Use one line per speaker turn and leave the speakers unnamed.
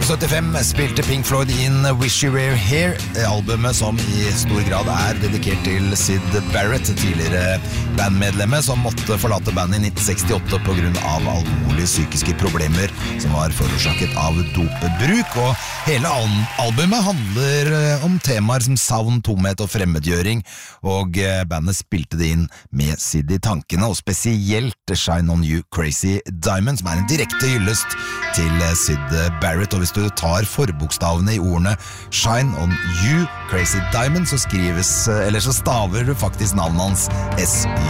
1975 spilte Pink Floyd inn Wish You Were Here, albumet som i stor grad dedikert til Syd Barrett, tidligere bandmedlemmet som måtte forlate bandet i 1968 på grunn av alvorlige psykiske problemer som var forårsaket av dopebruk. Og hele albumet handler om temaer som savn, tomhet og fremmedgjøring, og bandet spilte det inn med Syd i tankene, og spesielt Shine On You Crazy Diamond, som en direkte hyllest til Syd Barrett. Og hvis du tar forbokstavene i ordene Shine On You Crazy Diamond, så staver du faktisk navnet hans S-Y